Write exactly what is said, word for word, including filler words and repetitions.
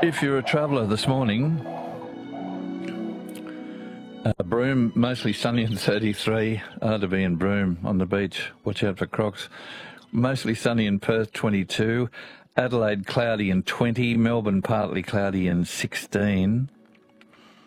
If you're a traveller this morning, uh, Broome, mostly sunny and thirty-three. Hard to be in Broome on the beach. Watch out for crocs. Mostly sunny in Perth, twenty-two. Adelaide, cloudy and twenty. Melbourne, partly cloudy and sixteen.